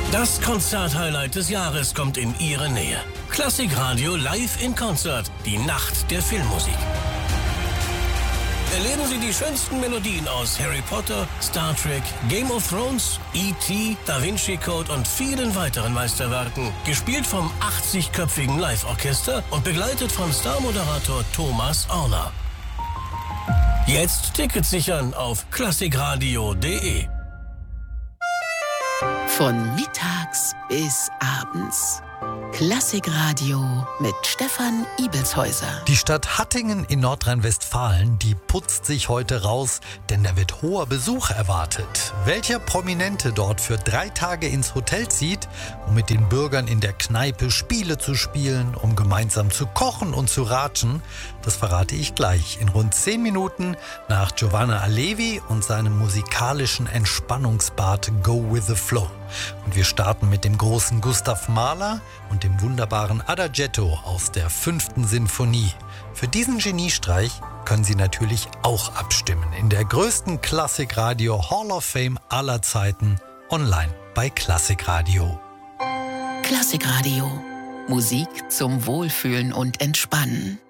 Das Konzert-Highlight des Jahres kommt in Ihre Nähe. Klassikradio live in Konzert, die Nacht der Filmmusik. Erleben Sie die schönsten Melodien aus Harry Potter, Star Trek, Game of Thrones, E.T., Da Vinci Code und vielen weiteren Meisterwerken. Gespielt vom 80-köpfigen Live-Orchester und begleitet von Star-Moderator Thomas Orner. Jetzt Tickets sichern auf klassikradio.de. Von mittags bis abends. Klassikradio mit Stefan Ibelshäuser. Die Stadt Hattingen in Nordrhein-Westfalen, die putzt sich heute raus, denn da wird hoher Besuch erwartet. Welcher Prominente dort für 3 Tage ins Hotel zieht, um mit den Bürgern in der Kneipe Spiele zu spielen, um gemeinsam zu kochen und zu ratschen, das verrate ich gleich in rund 10 Minuten nach Giovanna Allevi und seinem musikalischen Entspannungsbad Go With The Flow. Und wir starten mit dem großen Gustav Mahler und dem wunderbaren Adagietto aus der 5. Sinfonie. Für diesen Geniestreich können Sie natürlich auch abstimmen in der größten Klassikradio Hall of Fame aller Zeiten, online bei Klassikradio. Klassikradio. Musik zum Wohlfühlen und Entspannen.